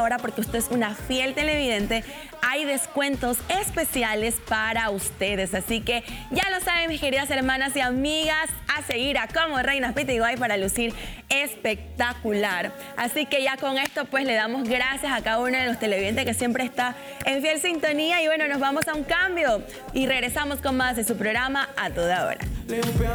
hora, porque usted es una fiel televidente, hay descuentos especiales para ustedes. Así que ya lo saben, mis queridas hermanas y amigas, a seguir a Como Reinas Pitiguay para lucir espectacular. Así que ya con esto pues le damos gracias a cada uno de los televidentes que siempre está en fiel sintonía. Y bueno, nos vamos a un cambio y regresamos con más de su programa A Toda Hora.